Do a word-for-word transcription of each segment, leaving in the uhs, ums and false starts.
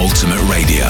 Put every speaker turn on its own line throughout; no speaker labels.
Ultimate Radio.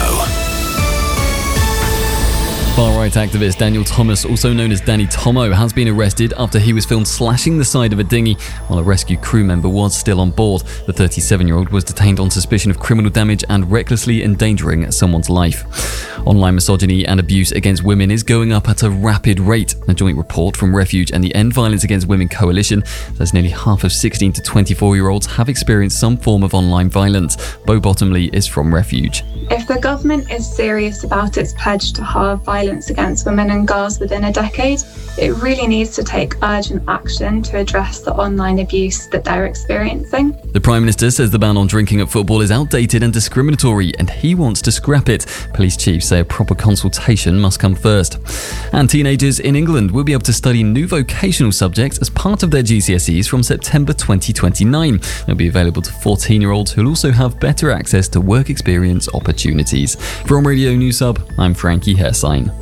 Far-right activist Daniel Thomas, also known as Danny Tomo, has been arrested after he was filmed slashing the side of a dinghy while a rescue crew member was still on board. The thirty-seven-year-old was detained on suspicion of criminal damage and recklessly endangering someone's life. Online misogyny and abuse against women is going up at a rapid rate. A joint report from Refuge and the End Violence Against Women Coalition says nearly half of sixteen to twenty-four-year-olds have experienced some form of online violence. Bo Bottomley is from Refuge.
If the government is serious about its pledge to halve violence against women and girls within a decade, it really needs to take urgent action to address the online abuse that they're experiencing.
The Prime Minister says the ban on drinking at football is outdated and discriminatory, and he wants to scrap it. Police chiefs say a proper consultation must come first. And teenagers in England will be able to study new vocational subjects as part of their G C S Es from September twenty twenty-nine. They'll be available to fourteen-year-olds who'll also have better access to work experience opportunities. From Radio News Hub, I'm Frankie Hersign.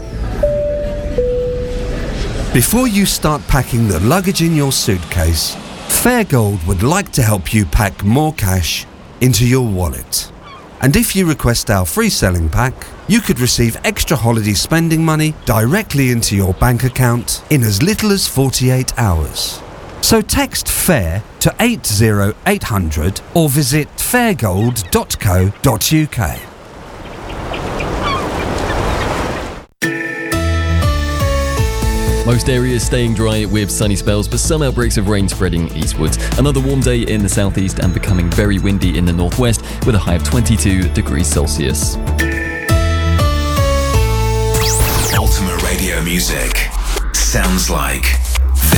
Before you start packing the luggage in your suitcase, Fairgold would like to help you pack more cash into your wallet. And if you request our free selling pack, you could receive extra holiday spending money directly into your bank account in as little as forty-eight hours. So text FAIR to eight zero eight hundred or visit fairgold dot co dot uk.
Most areas staying dry with sunny spells, but some outbreaks of rain spreading eastwards. Another warm day in the southeast and becoming very windy in the northwest with a high of twenty-two degrees Celsius.
Ultimate Radio music sounds like